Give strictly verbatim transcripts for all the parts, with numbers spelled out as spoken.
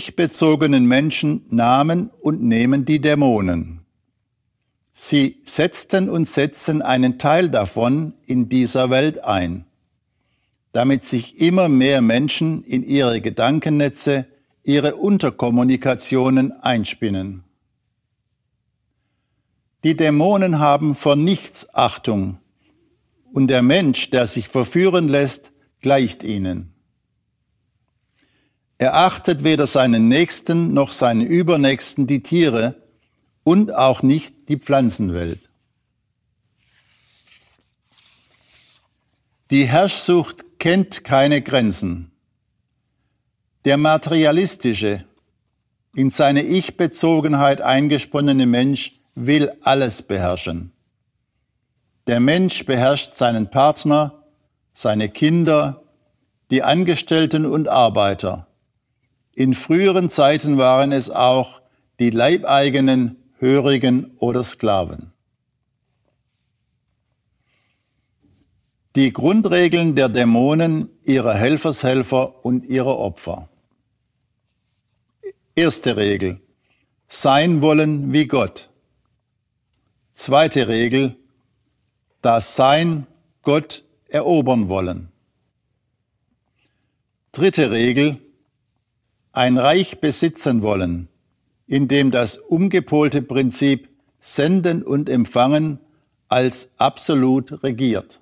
ich-bezogenen Menschen nahmen und nehmen die Dämonen. Sie setzten und setzen einen Teil davon in dieser Welt ein, damit sich immer mehr Menschen in ihre Gedankennetze, ihre Unterkommunikationen einspinnen. Die Dämonen haben vor nichts Achtung und der Mensch, der sich verführen lässt, gleicht ihnen. Er achtet weder seinen Nächsten noch seinen Übernächsten, die Tiere, und auch nicht die Pflanzenwelt. Die Herrschsucht kennt keine Grenzen. Der materialistische, in seine Ich-Bezogenheit eingesponnene Mensch will alles beherrschen. Der Mensch beherrscht seinen Partner, seine Kinder, die Angestellten und Arbeiter. In früheren Zeiten waren es auch die Leibeigenen, Hörigen oder Sklaven. Die Grundregeln der Dämonen, ihrer Helfershelfer und ihrer Opfer. Erste Regel: Sein wollen wie Gott. Zweite Regel: Das Sein Gott erobern wollen. Dritte Regel: Ein Reich besitzen wollen, in dem das umgepolte Prinzip Senden und Empfangen als absolut regiert.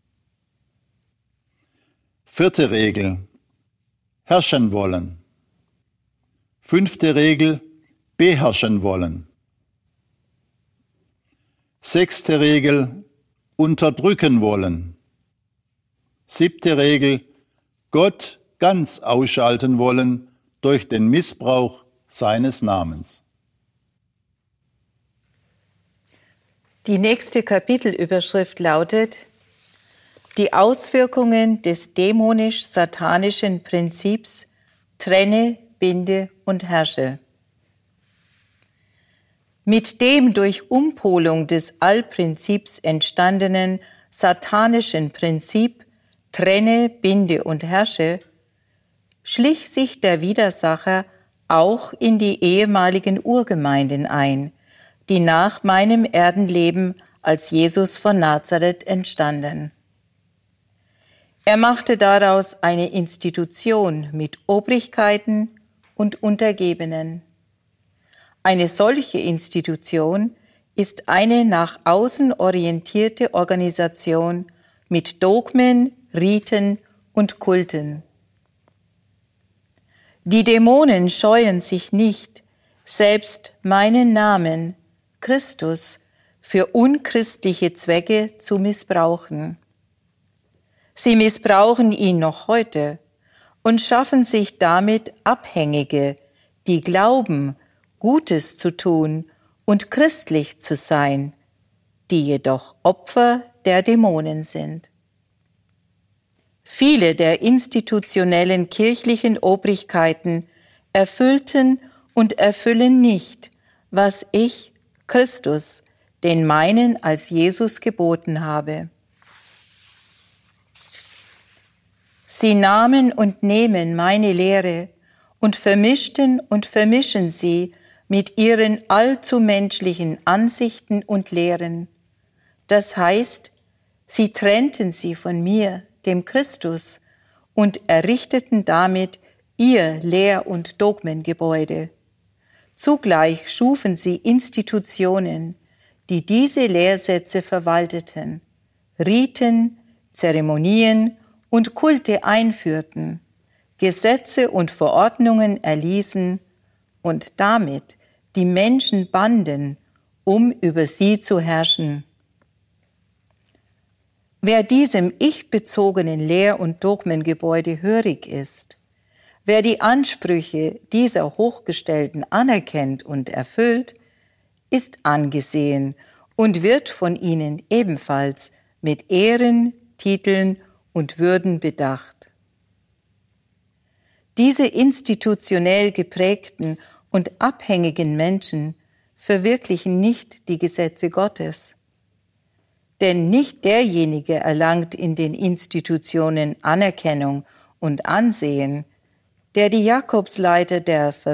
Vierte Regel: Herrschen wollen. Fünfte Regel: Beherrschen wollen. Sechste Regel: Unterdrücken wollen. Siebte Regel: Gott ganz ausschalten wollen durch den Missbrauch seines Namens. Die nächste Kapitelüberschrift lautet: Die Auswirkungen des dämonisch-satanischen Prinzips trenne, binde und herrsche. Mit dem durch Umpolung des Allprinzips entstandenen satanischen Prinzip trenne, binde und herrsche schlich sich der Widersacher auch in die ehemaligen Urgemeinden ein, die nach meinem Erdenleben als Jesus von Nazareth entstanden. Er machte daraus eine Institution mit Obrigkeiten und Untergebenen. Eine solche Institution ist eine nach außen orientierte Organisation mit Dogmen, Riten und Kulten. Die Dämonen scheuen sich nicht, selbst meinen Namen, Christus, für unchristliche Zwecke zu missbrauchen. Sie missbrauchen ihn noch heute und schaffen sich damit Abhängige, die glauben, Gutes zu tun und christlich zu sein, die jedoch Opfer der Dämonen sind. Viele der institutionellen kirchlichen Obrigkeiten erfüllten und erfüllen nicht, was ich, Christus, den meinen als Jesus geboten habe. Sie nahmen und nehmen meine Lehre und vermischten und vermischen sie mit ihren allzu menschlichen Ansichten und Lehren. Das heißt, sie trennten sie von mir, dem Christus, und errichteten damit ihr Lehr- und Dogmengebäude. Zugleich schufen sie Institutionen, die diese Lehrsätze verwalteten, Riten, Zeremonien und Kulte einführten, Gesetze und Verordnungen erließen und damit die Menschen banden, um über sie zu herrschen. Wer diesem ich-bezogenen Lehr- und Dogmengebäude hörig ist, wer die Ansprüche dieser Hochgestellten anerkennt und erfüllt, ist angesehen und wird von ihnen ebenfalls mit Ehren, Titeln und Würden bedacht. Diese institutionell geprägten und abhängigen Menschen verwirklichen nicht die Gesetze Gottes. Denn nicht derjenige erlangt in den Institutionen Anerkennung und Ansehen, der die Jakobsleiter der